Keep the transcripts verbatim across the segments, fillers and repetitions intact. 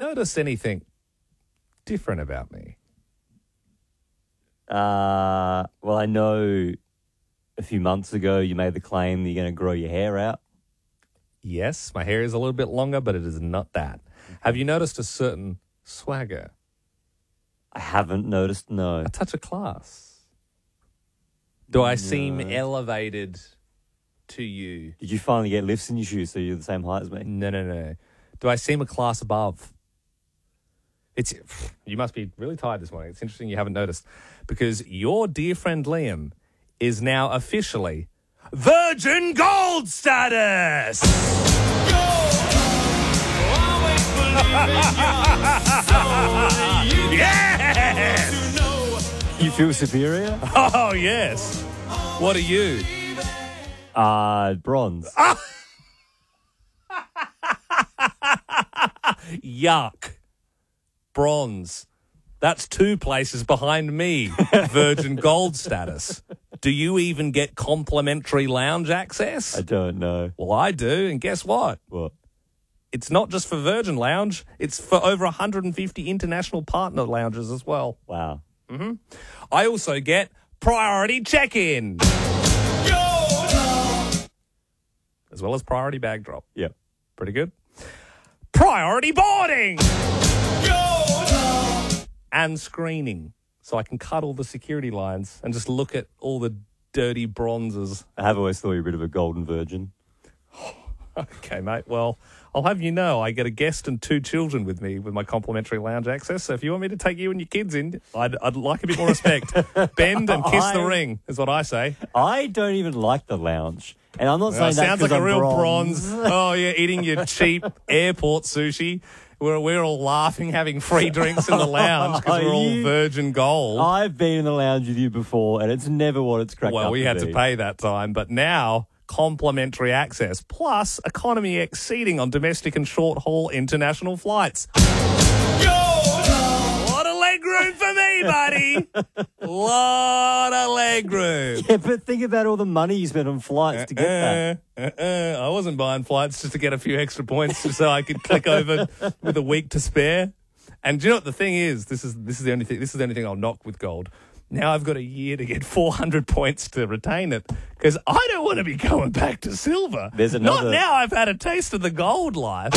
notice anything different about me? Uh, well, I know a few months ago you made the claim that you're going to grow your hair out. Yes, my hair is a little bit longer, but it is not that. Have you noticed a certain swagger? I haven't noticed, no. A touch of class. Do I No. seem elevated to you? Did you finally get lifts in your shoes so you're the same height as me? No, no, no. Do I seem a class above? It's you must be really tired this morning. It's interesting you haven't noticed because your dear friend Liam is now officially Virgin Gold status. Yes! You feel superior? Oh, yes. What are you? Uh, bronze. Yuck. Bronze. That's two places behind me, Virgin Gold status. Do you even get complimentary lounge access? I don't know. Well, I do, and guess what? What? It's not just for Virgin Lounge, it's for over one hundred fifty international partner lounges as well. Wow. Mm-hmm. I also get priority check-in. As well as priority bag drop. Yep. Pretty good. Priority boarding! And screening. So I can cut all the security lines and just look at all the dirty bronzes. I have always thought you were a bit of a golden virgin. Okay, mate. Well, I'll have you know I get a guest and two children with me with my complimentary lounge access. So if you want me to take you and your kids in, I'd, I'd like a bit more respect. Bend and kiss the I- ring is what I say. I don't even like the lounge. And I'm not Well, saying that sounds 'cause like a I'm real bronze. bronze. Oh, yeah, eating your cheap airport sushi. We're, we're all laughing, having free drinks in the lounge because we're all You- Virgin Gold. I've been in the lounge with you before, and it's never what it's cracked Well, up we to had be. to pay that time, but now complimentary access plus economy X seating on domestic and short-haul international flights. Lot of leg room for me, buddy. Lot of leg room. Yeah, but think about all the money you spent on flights to get that. Uh, uh, uh, I wasn't buying flights just to get a few extra points just so I could click over with a week to spare. And do you know what the thing is? This is this is the only thing. This is the only thing I'll knock with gold. Now I've got a year to get four hundred points to retain it because I don't want to be going back to silver. There's another- Not now. I've had a taste of the gold life.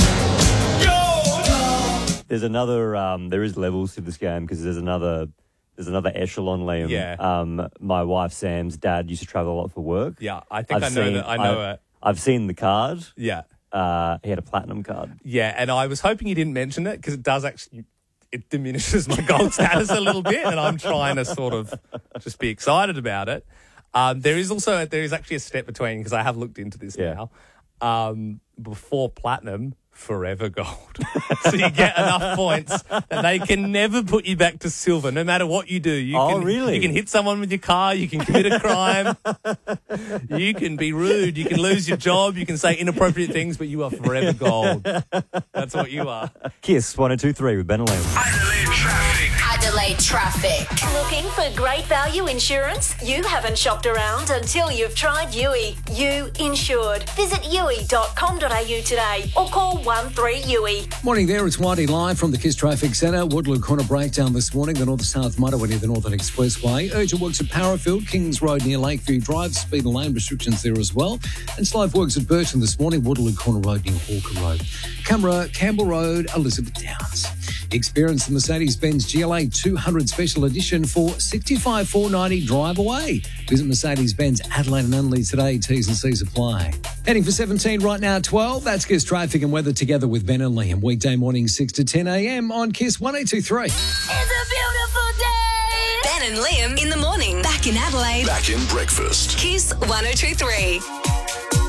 There's another. Um, there is levels to this game because there's another. There's another echelon, Liam. Yeah. Um, my wife Sam's dad used to travel a lot for work. Yeah, I think I've I know seen- that. I know I've, it. I've seen the card. Yeah. Uh, he had a platinum card. Yeah, and I was hoping you didn't mention it because it does actually, it diminishes my gold status a little bit, and I'm trying to sort of just be excited about it. Um, there is also, there is actually a step between, because I have looked into this Yeah. now. Um, before platinum, forever gold. So you get enough points that they can never put you back to silver, no matter what you do. You Oh, can, really? You can hit someone with your car, you can commit a crime, you can be rude, you can lose your job, you can say inappropriate things, but you are forever gold. That's what you are. Kiss one oh two three with Ben and Liam. Adelaide traffic. Adelaide traffic. Looking for great value insurance? You haven't shopped around until you've tried U I. You Insured. Visit u i dot com dot a u today or call one three U I. Morning there, it's Whitey live from the Kiss Traffic Centre. Woodloo Corner breakdown this morning, the North-South motorway near the Northern Expressway. Urgent works at Parafield, Kings Road near Lakeview Drive, speed and lane restrictions there as well. And slow works at Burton this morning, Woodloo Corner Road near Hawker Road. Camera, Campbell Road, Elizabeth Downs. Experience the Mercedes-Benz G L A two hundred Special Edition for sixty-five thousand four hundred ninety dollars drive away. Visit Mercedes-Benz Adelaide and Unley today. T's and C's apply. Heading for seventeen right now, twelve. That's Kiss Traffic and Weather together with Ben and Liam. Weekday morning six to ten a.m. on Kiss one oh two three. It's a beautiful day. Ben and Liam in the morning. Back in Adelaide. Back in breakfast. Kiss one oh two three.